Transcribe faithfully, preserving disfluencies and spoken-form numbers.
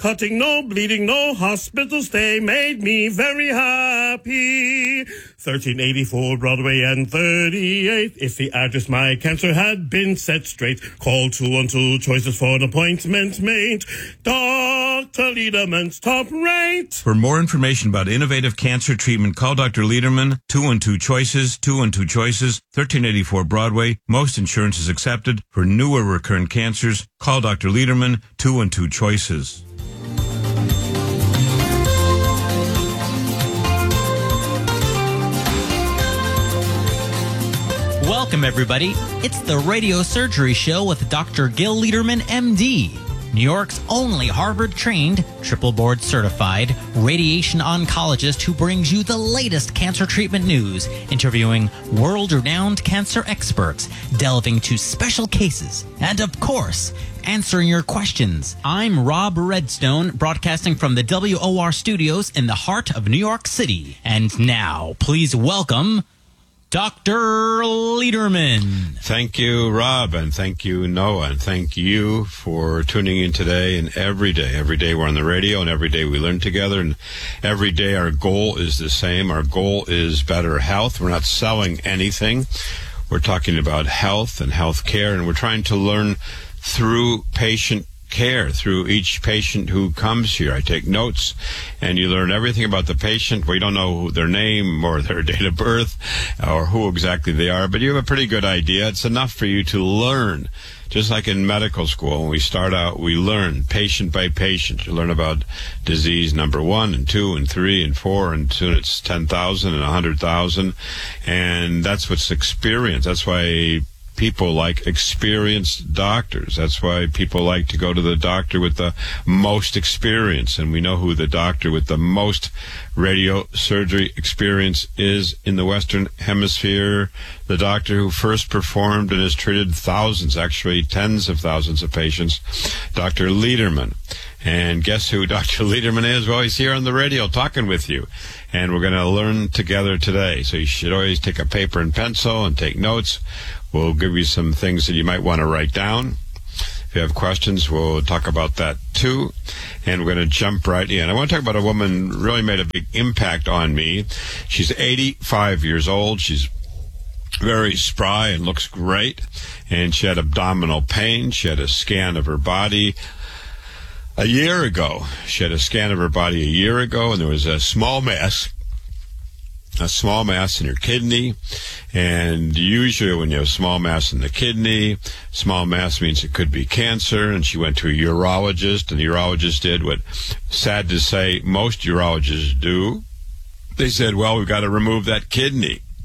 cutting, no bleeding, no hospital stay made me very happy. thirteen eighty-four Broadway and thirty-eighth. If the address my cancer had been set straight, call two one two choices for an appointment made. Doctor Lederman's top rate. For more information about innovative cancer treatment, call Doctor Lederman, two one two choices, two one two choices, thirteen eighty-four Broadway. Most insurance is accepted. For newer recurrent cancers, call Doctor Lederman, two one two choices. Welcome, everybody. It's the Radio Surgery Show with Doctor Gil Lederman, M D, New York's only Harvard-trained, triple board-certified radiation oncologist who brings you the latest cancer treatment news, interviewing world-renowned cancer experts, delving to special cases, and, of course, answering your questions. I'm Rob Redstone, broadcasting from the W O R studios in the heart of New York City. And now, please welcome Doctor Lederman. Thank you, Rob, and thank you, Noah, and thank you for tuning in today and every day. Every day we're on the radio, and every day we learn together, and every day our goal is the same. Our goal is better health. We're not selling anything. We're talking about health and health care, and we're trying to learn through patient care, through each patient who comes here. I take notes, and you learn everything about the patient. We don't know their name or their date of birth or who exactly they are, but you have a pretty good idea. It's enough for you to learn. Just like in medical school, when we start out, we learn patient by patient. You learn about disease number one and two and three and four, and soon it's ten thousand and one hundred thousand, and that's what's experience. That's why people like experienced doctors. That's why people like to go to the doctor with the most experience. And we know who the doctor with the most radio surgery experience is in the Western Hemisphere. The doctor who first performed and has treated thousands, actually tens of thousands of patients, Doctor Lederman. And guess who Doctor Lederman is? Well, he's here on the radio talking with you. And we're going to learn together today. So you should always take a paper and pencil and take notes. We'll give you some things that you might want to write down. If you have questions, we'll talk about that too. And we're going to jump right in. I want to talk about a woman who really made a big impact on me. She's eighty-five years old. She's very spry and looks great. And she had abdominal pain. She had a scan of her body a year ago. She had a scan of her body a year ago, and there was a small mass. a small mass in your kidney, and usually when you have small mass in the kidney, small mass means it could be cancer, and she went to a urologist, and the urologist did what, sad to say, most urologists do. They said, well, we've got to remove that kidney.